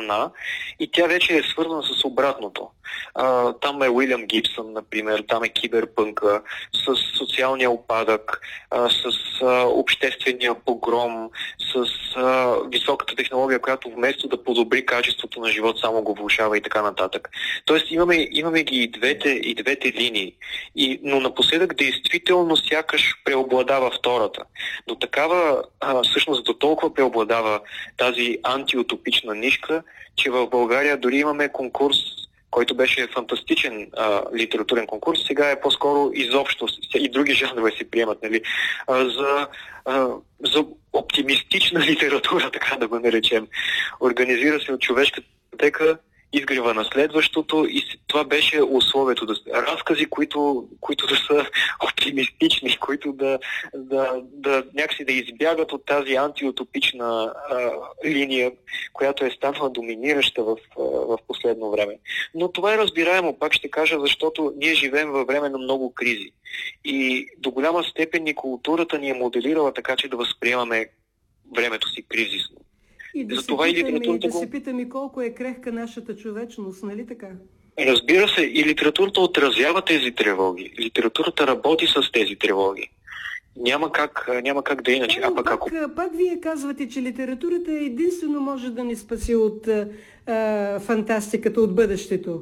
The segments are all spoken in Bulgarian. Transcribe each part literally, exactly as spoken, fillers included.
страна и тя вече е свързана с обратното. А, там е Уилям Гибсън, например, там е киберпънка, с социалния опадък, а, с а, обществения погром, с а, високата технология, която вместо да подобри качеството на живот, само го влошава и така нататък. Тоест имаме, имаме ги и двете, и двете линии. И, но напоследък действително сякаш преобладава втората. До такава, а, всъщност до толкова преобладава тази антиутопична нишка, че в България дори имаме конкурс, който беше фантастичен а, литературен конкурс, сега е по-скоро изобщо, и други жанрове се приемат, нали, а, за, а, за оптимистична литература, така да го наречем. Организира се от Човешката библиотека изгрева на следващото и това беше условието. Да, разкази, които, които да са оптимистични, които да, да, да някакси да избягат от тази антиутопична а, линия, която е станала доминираща в, а, в последно време. Но това е разбираемо, пак ще кажа, защото ние живеем във време на много кризи. И до голяма степен и културата ни е моделирала така, че да възприемаме времето си кризисно. И да, се питаме, и да се питаме колко е крехка нашата човечност, нали така? Разбира се, и литературата отразява тези тревоги. Литературата работи с тези тревоги. Няма как, няма как да иначе. А, а пък пак, ако... пак вие казвате, че литературата единствено може да ни спаси от а, фантастиката, от бъдещето.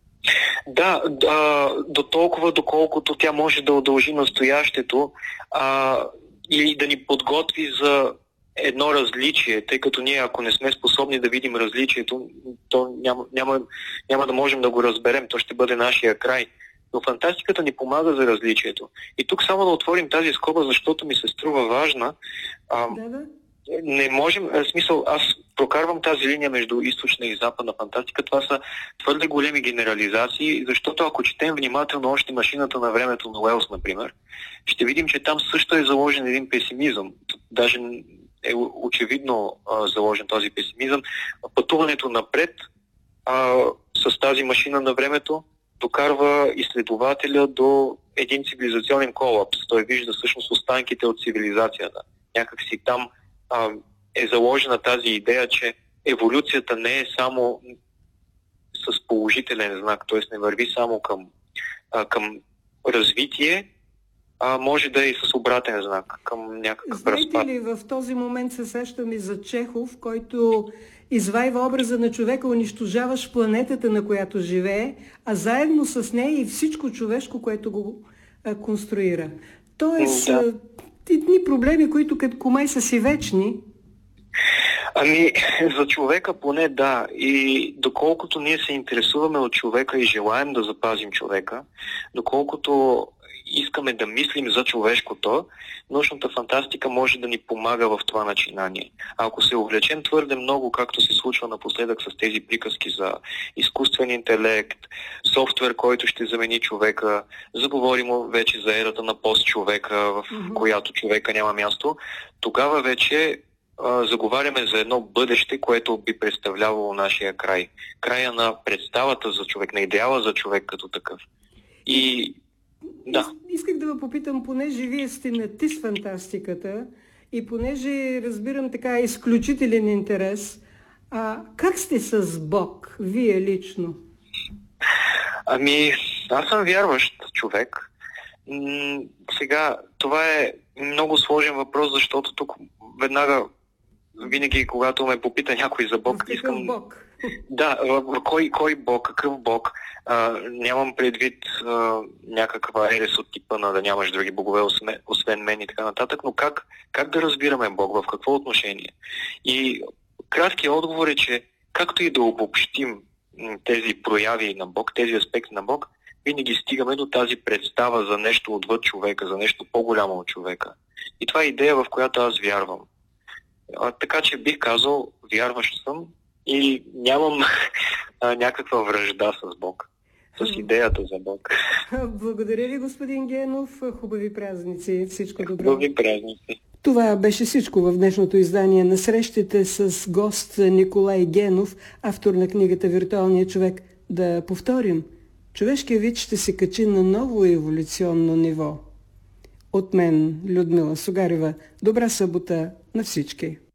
Да, да, до толкова, доколкото тя може да удължи настоящето а, или да ни подготви за едно различие, тъй като ние, ако не сме способни да видим различието, то няма, няма, няма да можем да го разберем, то ще бъде нашия край. Но фантастиката ни помага за различието. И тук само да отворим тази скоба, защото ми се струва важна. А, да, да. Не можем, в смисъл, аз прокарвам тази линия между източна и западна фантастика. Това са твърде големи генерализации, защото ако четем внимателно още Машината на времето на Уелс, например, ще видим, че там също е заложен един песимизъм. Даже е очевидно а, заложен този песимизъм. Пътуването напред а, с тази машина на времето докарва изследователя до един цивилизационен колапс. Той вижда всъщност останките от цивилизацията. Някак си там а, е заложена тази идея, че еволюцията не е само с положителен знак, т.е. не върви само към, а, към развитие, а може да е и с обратен знак, към някакъв разпад. Знаете ли, в този момент се сещам и за Чехов, който извайва образа на човека, унищожаваш планетата, на която живее, а заедно с нея и всичко човешко, което го а, конструира. Тоест, да. Едни проблеми, които като комай са си вечни. Ами, за човека поне да. И доколкото ние се интересуваме от човека и желаем да запазим човека, доколкото искаме да мислим за човешкото, научната фантастика може да ни помага в това начинание. А ако се увлечем твърде много, както се случва напоследък с тези приказки за изкуствен интелект, софтуер, който ще замени човека, заговорим вече за ерата на постчовека, в mm-hmm. която човека няма място, тогава вече а, заговаряме за едно бъдеще, което би представлявало нашия край. Края на представата за човек, на идеала за човек като такъв. И да. Исках да ви попитам, понеже вие сте на ти с фантастиката и понеже разбирам така изключителен интерес, а как сте с Бог, вие лично? Ами, аз съм вярващ човек. М- сега, това е много сложен въпрос, защото тук веднага, винаги, когато ме попита някой за Бог, в искам... Бог? Да, кой, кой Бог, какъв Бог? А, нямам предвид а, някаква ерес от типа на да нямаш други богове, освен, освен мен и така нататък, но как, как да разбираме Бог, в какво отношение? И краткият отговор е, че както и да обобщим тези прояви на Бог, тези аспекти на Бог, винаги стигаме до тази представа за нещо отвъд човека, за нещо по-голямо от човека. И това е идея, в която аз вярвам. А, така че бих казал, вярващ съм и нямам а, някаква вражда с Бог, с идеята за Бог. Благодаря ви, господин Генов. Хубави празници. Всичко добро. Хубави празници. Това беше всичко в днешното издание на срещите с гост Николай Генов, автор на книгата «Виртуалният човек». Да повторим, човешкият вид ще се качи на ново еволюционно ниво. От мен, Людмила Сугарева, добра събота на всички.